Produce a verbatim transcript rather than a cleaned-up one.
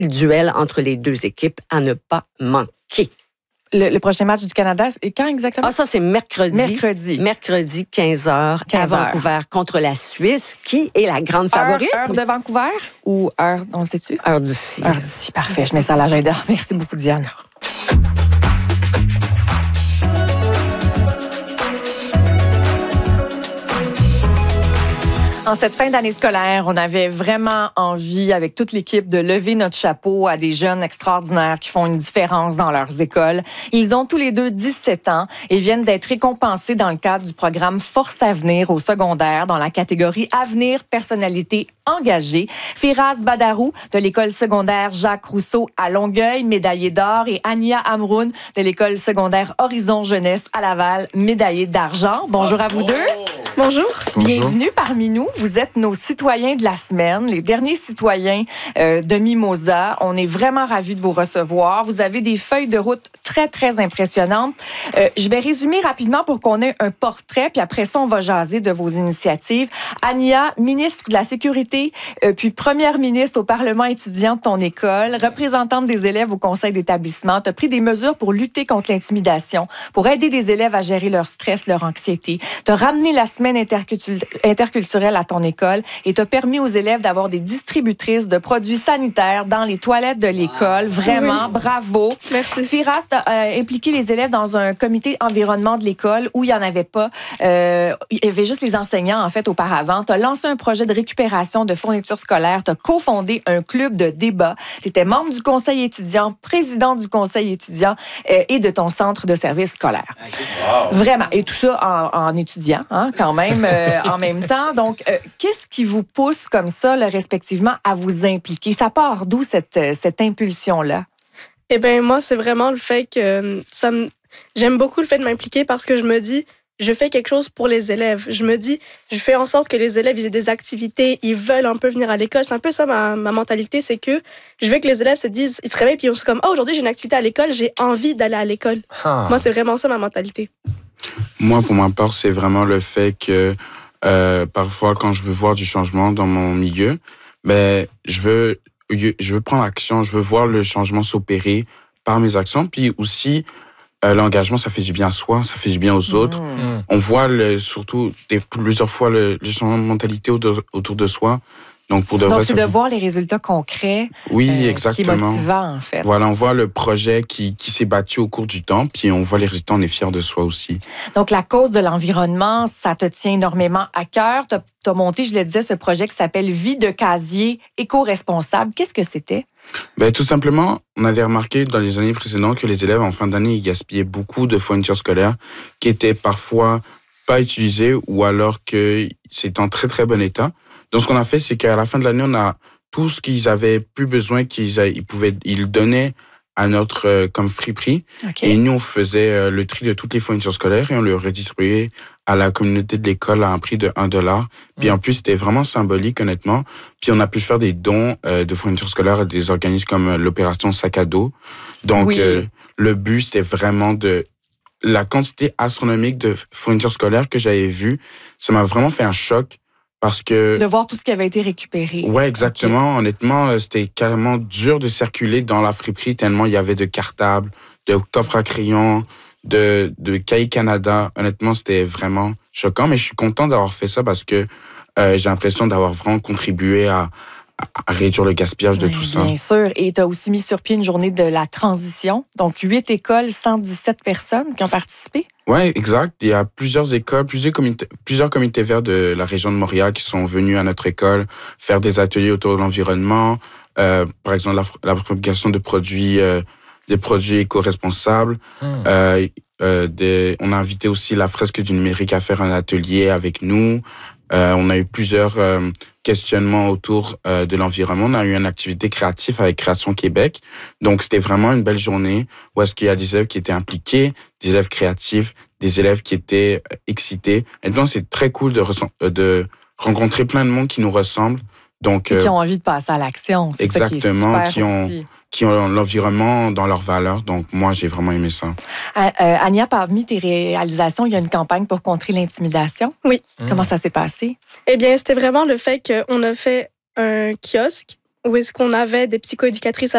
duel entre les deux équipes à ne pas manquer. Le, le prochain match du Canada, c'est quand exactement? Ah, ça, c'est mercredi. Mercredi. Mercredi, quinze heures, à Vancouver, contre la Suisse, qui est la grande favorite. Heure, heure de Vancouver ou heure, on sait-tu? Heure d'ici. Heure d'ici, parfait. Je mets ça à l'agenda. Merci beaucoup, Diane. En cette fin d'année scolaire, on avait vraiment envie, avec toute l'équipe, de lever notre chapeau à des jeunes extraordinaires qui font une différence dans leurs écoles. Ils ont tous les deux dix-sept ans et viennent d'être récompensés dans le cadre du programme Force Avenir au secondaire dans la catégorie Avenir Personnalité engagée. Firas Badarou de l'école secondaire Jacques Rousseau à Longueuil, médaillée d'or, et Ania Amroun de l'école secondaire Horizon Jeunesse à Laval, médaillée d'argent. Bonjour à vous deux. Bonjour. Bienvenue parmi nous. Vous êtes nos citoyens de la semaine, les derniers citoyens euh, de Mimosa. On est vraiment ravis de vous recevoir. Vous avez des feuilles de route très, très impressionnantes. Euh, je vais résumer rapidement pour qu'on ait un portrait, puis après ça, on va jaser de vos initiatives. Ania, ministre de la Sécurité, euh, puis première ministre au Parlement étudiant de ton école, représentante des élèves au conseil d'établissement. Tu as pris des mesures pour lutter contre l'intimidation, pour aider les élèves à gérer leur stress, leur anxiété. Tu as ramené la semaine intercultu- interculturelle à ton école et tu as permis aux élèves d'avoir des distributrices de produits sanitaires dans les toilettes de l'école. Vraiment, oui. Bravo. Merci. Firas, tu as euh, impliqué les élèves dans un comité environnement de l'école où il n'y en avait pas. Euh, il y avait juste les enseignants, en fait, auparavant. Tu as lancé un projet de récupération de fournitures scolaires. Tu as cofondé un club de débat. Tu étais membre du conseil étudiant, président du conseil étudiant euh, et de ton centre de service scolaire. Wow. Vraiment. Et tout ça en, en étudiant, hein, quand même, euh, en même temps. Donc, euh, qu'est-ce qui vous pousse comme ça, là, respectivement, à vous impliquer? Ça part d'où cette, cette impulsion-là? Eh bien, moi, c'est vraiment le fait que ça me... j'aime beaucoup le fait de m'impliquer parce que je me dis, je fais quelque chose pour les élèves. Je me dis, je fais en sorte que les élèves ils aient des activités, ils veulent un peu venir à l'école. C'est un peu ça ma, ma mentalité, c'est que je veux que les élèves se disent, ils se réveillent puis ils sont comme, ah, oh, aujourd'hui j'ai une activité à l'école, j'ai envie d'aller à l'école. Ah. Moi, c'est vraiment ça ma mentalité. Moi, pour ma part, c'est vraiment le fait que euh, parfois, quand je veux voir du changement dans mon milieu, ben, je veux, je veux prendre action, je veux voir le changement s'opérer par mes actions. Puis aussi, euh, l'engagement, ça fait du bien à soi, ça fait du bien aux autres. Mmh. On voit le, surtout des, plusieurs fois le, le changement de mentalité autour, autour de soi. Donc, pour de Donc vrai, c'est de fait... voir les résultats concrets oui, euh, exactement. qui est motivant, en fait. Voilà, on voit le projet qui, qui s'est battu au cours du temps, puis on voit les résultats, on est fiers de soi aussi. Donc, la cause de l'environnement, ça te tient énormément à cœur. Tu as monté, je le disais, ce projet qui s'appelle Vie de casier éco-responsable. Qu'est-ce que c'était? Ben, tout simplement, on avait remarqué dans les années précédentes que les élèves, en fin d'année, ils gaspillaient beaucoup de fournitures scolaires qui étaient parfois pas utilisées ou alors que c'est en très, très bon état. Donc, ce qu'on a fait, c'est qu'à la fin de l'année, on a tout ce qu'ils avaient plus besoin, qu'ils ils pouvaient, ils donnaient à notre, euh, comme friperie. Okay. Et nous, on faisait euh, le tri de toutes les fournitures scolaires et on le redistribuait à la communauté de l'école à un prix de un dollar. Puis mmh. en plus, c'était vraiment symbolique, honnêtement. Puis on a pu faire des dons euh, de fournitures scolaires à des organismes comme euh, l'opération Sac à dos. Donc, oui. euh, le but, c'était vraiment de... La quantité astronomique de fournitures scolaires que j'avais vue, ça m'a vraiment fait un choc. Parce que... De voir tout ce qui avait été récupéré. Ouais, exactement. Okay. Honnêtement, c'était carrément dur de circuler dans la friperie tellement il y avait de cartables, de coffres à crayons, de, de cahiers Canada. Honnêtement, c'était vraiment choquant. Mais je suis content d'avoir fait ça parce que euh, j'ai l'impression d'avoir vraiment contribué à, à réduire le gaspillage de oui, tout ça. Bien sûr. Et tu as aussi mis sur pied une journée de la transition. Donc, huit écoles, cent dix-sept personnes qui ont participé. Oui, exact. Il y a plusieurs écoles, plusieurs comités, plusieurs comités verts de la région de Montréal qui sont venus à notre école faire des ateliers autour de l'environnement, euh, par exemple la, la fabrication de produits, euh, des produits éco-responsables. Mmh. Euh, euh, des, on a invité aussi la fresque du numérique à faire un atelier avec nous. Euh, on a eu plusieurs euh, questionnements autour euh, de l'environnement. On a eu une activité créative avec Création Québec. Donc, c'était vraiment une belle journée où est-ce qu'il y a des élèves qui étaient impliqués, des élèves créatifs, des élèves qui étaient excités. Et donc, c'est très cool de, de rencontrer plein de monde qui nous ressemble. Donc, et qui ont envie de passer à l'action. C'est exactement, ça qui est super qui ont, aussi. Qui ont l'environnement dans leurs valeurs. Donc, moi, j'ai vraiment aimé ça. Euh, euh, Ania, parmi tes réalisations, il y a une campagne pour contrer l'intimidation. Oui. Comment mmh. ça s'est passé? Eh bien, c'était vraiment le fait qu'on a fait un kiosque où est-ce qu'on avait des psychoéducatrices